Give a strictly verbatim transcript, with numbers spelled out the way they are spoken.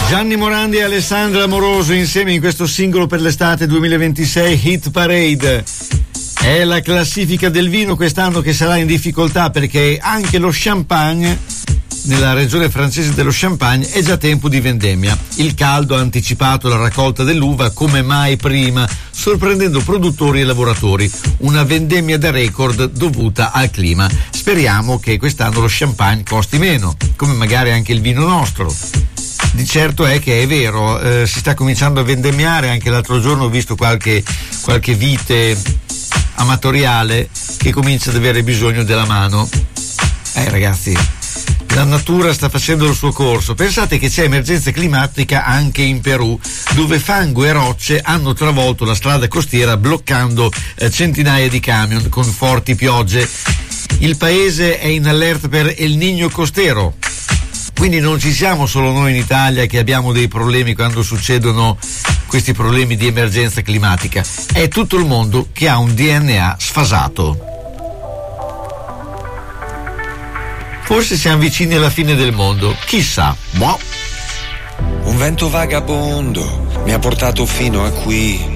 Gianni Morandi e Alessandra Amoroso insieme in questo singolo per l'estate duemilaventisei, Hit Parade. È la classifica del vino quest'anno che sarà in difficoltà, perché anche lo champagne, nella regione francese dello Champagne, è già tempo di vendemmia. Il caldo ha anticipato la raccolta dell'uva come mai prima, sorprendendo produttori e lavoratori. Una vendemmia da record dovuta al clima. Speriamo che quest'anno lo champagne costi meno, come magari anche il vino nostro. Di certo è che è vero, eh, si sta cominciando a vendemmiare. Anche l'altro giorno ho visto qualche, qualche vite amatoriale che comincia ad avere bisogno della mano. Eh ragazzi, la natura sta facendo il suo corso. Pensate che c'è emergenza climatica anche in Perù, dove fango e rocce hanno travolto la strada costiera, bloccando eh, centinaia di camion con forti piogge. Il paese è in allerta per El Niño costero. Quindi non ci siamo solo noi in Italia che abbiamo dei problemi quando succedono questi problemi di emergenza climatica. È tutto il mondo che ha un D N A sfasato. Forse siamo vicini alla fine del mondo, chissà. Boh. Un vento vagabondo mi ha portato fino a qui.